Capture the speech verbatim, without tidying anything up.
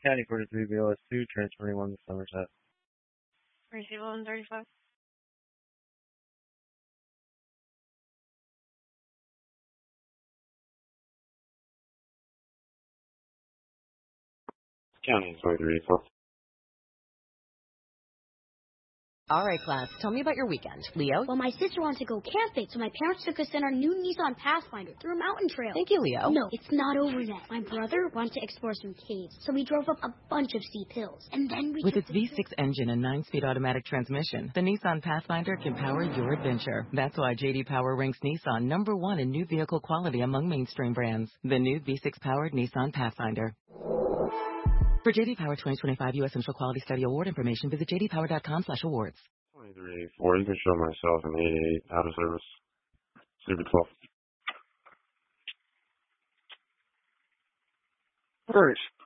County forty-three B L S two, transferring one to Somerset. Receive one thirty-five. County forty-three B L S. All right, class. Tell me about your weekend. Leo? Well, my sister wanted to go camping, so my parents took us in our new Nissan Pathfinder through a mountain trail. Thank you, Leo. No, it's not over yet. My brother wanted to explore some caves, so we drove up a bunch of steep hills. And then we With took its the V six engine and nine-speed automatic transmission, the Nissan Pathfinder can power your adventure. That's why J D Power ranks Nissan number one in new vehicle quality among mainstream brands. The new V six-powered Nissan Pathfinder. For J D Power twenty twenty-five U S Central Quality Study Award information, visit j d power dot com slash awards. twenty-three eighty-four, you can show myself an eighty-eight out of service. Super twelve. Alright.